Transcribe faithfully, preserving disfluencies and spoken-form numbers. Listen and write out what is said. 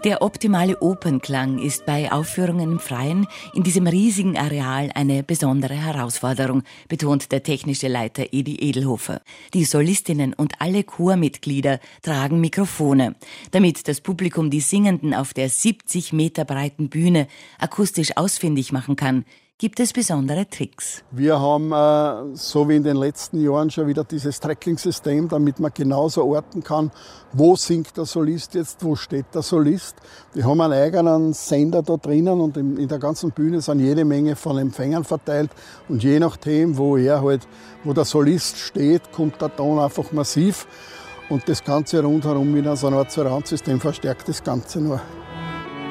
Der optimale Opernklang ist bei Aufführungen im Freien in diesem riesigen Areal eine besondere Herausforderung, betont der technische Leiter Edi Edelhofer. Die Solistinnen und alle Chormitglieder tragen Mikrofone, damit das Publikum die Singenden auf der siebzig Meter breiten Bühne akustisch ausfindig machen kann. Gibt es besondere Tricks? Wir haben, äh, so wie in den letzten Jahren, schon wieder dieses Tracking-System, damit man genauso orten kann, wo singt der Solist jetzt, wo steht der Solist. Wir haben einen eigenen Sender da drinnen und in, in der ganzen Bühne sind jede Menge von Empfängern verteilt. Und je nachdem, wo er halt, wo der Solist steht, kommt der Ton einfach massiv. Und das Ganze rundherum mit so einer Art Surround-System verstärkt das Ganze nur.